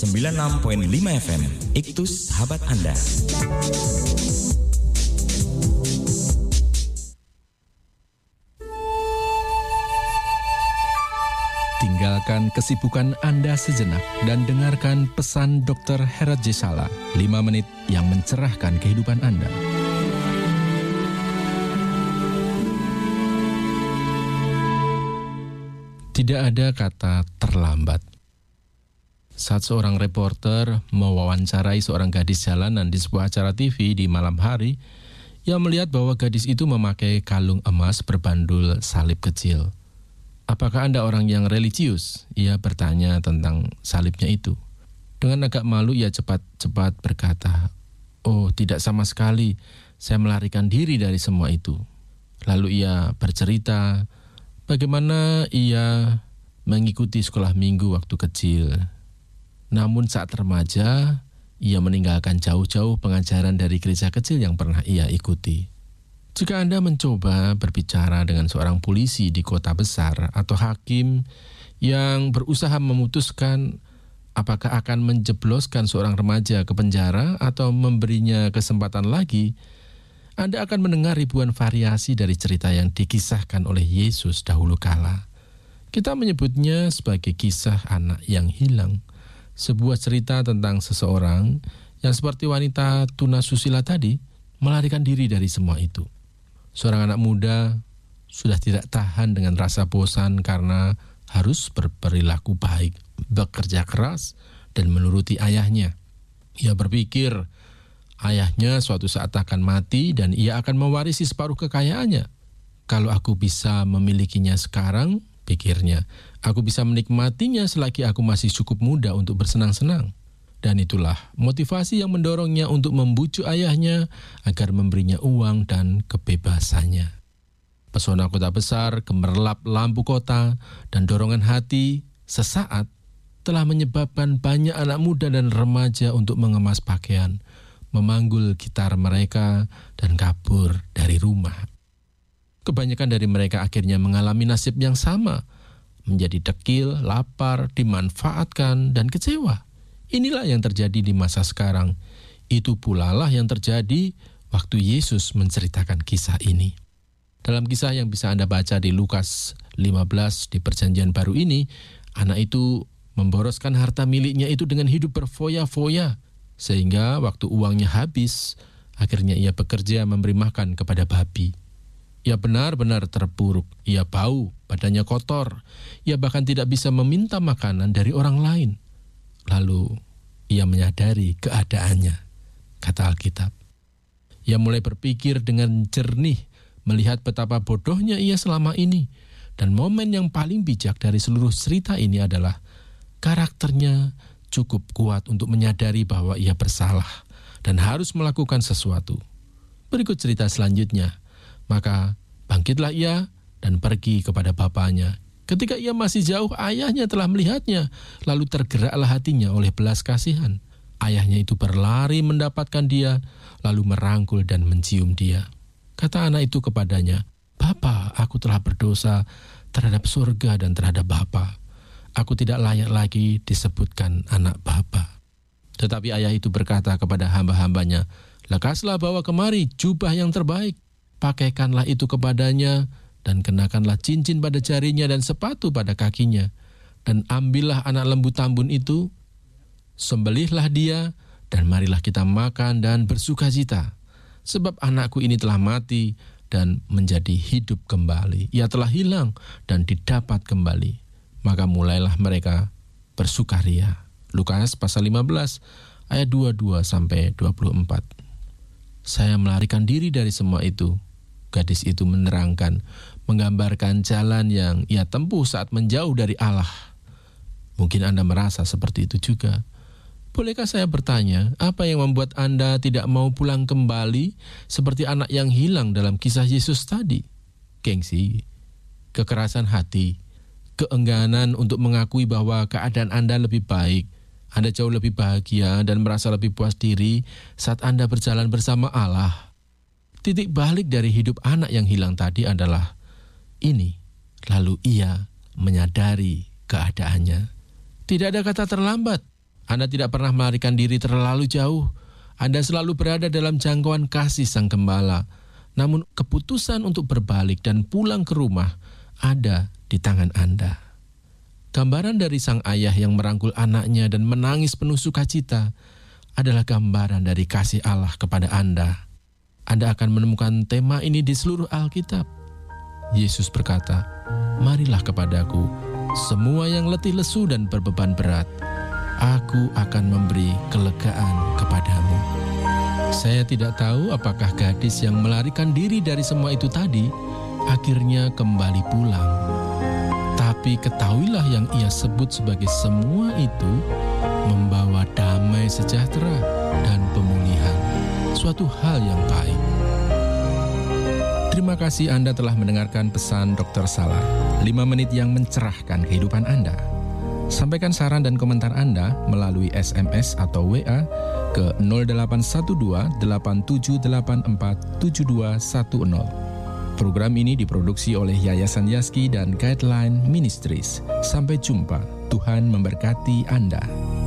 96.5 FM, Iktus Sahabat Anda. Tinggalkan kesibukan Anda sejenak dan dengarkan pesan Dr. Herat J. Sala, 5 menit yang mencerahkan kehidupan Anda. Tidak ada kata terlambat. Saat seorang reporter mewawancarai seorang gadis jalanan di sebuah acara TV di malam hari, ia melihat bahwa gadis itu memakai kalung emas berbandul salib kecil. "Apakah Anda orang yang religius?" Ia bertanya tentang salibnya itu. Dengan agak malu ia cepat-cepat berkata, "Oh, tidak sama sekali. Saya melarikan diri dari semua itu." Lalu ia bercerita bagaimana ia mengikuti sekolah minggu waktu kecil. Namun saat remaja, ia meninggalkan jauh-jauh pengajaran dari gereja kecil yang pernah ia ikuti. Jika Anda mencoba berbicara dengan seorang polisi di kota besar atau hakim yang berusaha memutuskan apakah akan menjebloskan seorang remaja ke penjara atau memberinya kesempatan lagi, Anda akan mendengar ribuan variasi dari cerita yang dikisahkan oleh Yesus dahulu kala. Kita menyebutnya sebagai kisah anak yang hilang, sebuah cerita tentang seseorang yang seperti wanita tunasusila tadi melarikan diri dari semua itu. Seorang anak muda sudah tidak tahan dengan rasa bosan karena harus berperilaku baik, bekerja keras, dan menuruti ayahnya. Ia berpikir ayahnya suatu saat akan mati dan ia akan mewarisi separuh kekayaannya. Kalau aku bisa memilikinya sekarang, pikirnya, aku bisa menikmatinya selagi aku masih cukup muda untuk bersenang-senang. Dan itulah motivasi yang mendorongnya untuk membujuk ayahnya agar memberinya uang dan kebebasannya. Pesona kota besar, gemerlap lampu kota, dan dorongan hati sesaat telah menyebabkan banyak anak muda dan remaja untuk mengemas pakaian, memanggul gitar mereka, dan kabur dari rumah. Kebanyakan dari mereka akhirnya mengalami nasib yang sama, menjadi dekil, lapar, dimanfaatkan, dan kecewa. Inilah yang terjadi di masa sekarang. Itu pula lah yang terjadi waktu Yesus menceritakan kisah ini. Dalam kisah yang bisa Anda baca di Lukas 15 di Perjanjian Baru ini, anak itu memboroskan harta miliknya itu dengan hidup berfoya-foya, sehingga waktu uangnya habis, akhirnya ia bekerja memberi makan kepada babi. Ia benar-benar terpuruk, ia bau, badannya kotor, ia bahkan tidak bisa meminta makanan dari orang lain. Lalu ia menyadari keadaannya, kata Alkitab. Ia mulai berpikir dengan jernih, melihat betapa bodohnya ia selama ini. Dan momen yang paling bijak dari seluruh cerita ini adalah karakternya cukup kuat untuk menyadari bahwa ia bersalah dan harus melakukan sesuatu. Berikut cerita selanjutnya. Maka bangkitlah ia dan pergi kepada bapaknya. Ketika ia masih jauh, ayahnya telah melihatnya, lalu tergeraklah hatinya oleh belas kasihan. Ayahnya itu berlari mendapatkan dia, lalu merangkul dan mencium dia. Kata anak itu kepadanya, "Bapa, aku telah berdosa terhadap surga dan terhadap Bapa. Aku tidak layak lagi disebutkan anak Bapa." Tetapi ayah itu berkata kepada hamba-hambanya, "Lekaslah bawa kemari jubah yang terbaik, pakaikanlah itu kepadanya, dan kenakanlah cincin pada jarinya dan sepatu pada kakinya. Dan ambillah anak lembu tambun itu, sembelihlah dia, dan marilah kita makan dan bersukacita. Sebab anakku ini telah mati dan menjadi hidup kembali. Ia telah hilang dan didapat kembali." Maka mulailah mereka bersukaria. Lukas pasal 15 ayat 22-24. "Saya melarikan diri dari semua itu," gadis itu menerangkan, menggambarkan jalan yang ia tempuh saat menjauh dari Allah. Mungkin Anda merasa seperti itu juga. Bolehkah saya bertanya, apa yang membuat Anda tidak mau pulang kembali seperti anak yang hilang dalam kisah Yesus tadi? Gengsi, kekerasan hati, keengganan untuk mengakui bahwa keadaan Anda lebih baik, Anda jauh lebih bahagia dan merasa lebih puas diri saat Anda berjalan bersama Allah. Titik balik dari hidup anak yang hilang tadi adalah ini. Lalu ia menyadari keadaannya. Tidak ada kata terlambat. Anda tidak pernah melarikan diri terlalu jauh. Anda selalu berada dalam jangkauan kasih Sang Gembala. Namun keputusan untuk berbalik dan pulang ke rumah ada di tangan Anda. Gambaran dari sang ayah yang merangkul anaknya dan menangis penuh sukacita adalah gambaran dari kasih Allah kepada Anda. Anda akan menemukan tema ini di seluruh Alkitab. Yesus berkata, "Marilah kepadaku, semua yang letih lesu dan berbeban berat. Aku akan memberi kelegaan kepadamu." Saya tidak tahu apakah gadis yang melarikan diri dari semua itu tadi akhirnya kembali pulang. Tapi ketahuilah yang ia sebut sebagai semua itu membawa damai sejahtera dan pemulihan, suatu hal yang baik. Terima kasih Anda telah mendengarkan pesan Dr. Salah, 5 menit yang mencerahkan kehidupan Anda. Sampaikan saran dan komentar Anda melalui SMS atau WA ke 0812-8784-7210. Program ini diproduksi oleh Yayasan Yazki dan Guideline Ministries. Sampai jumpa, Tuhan memberkati Anda.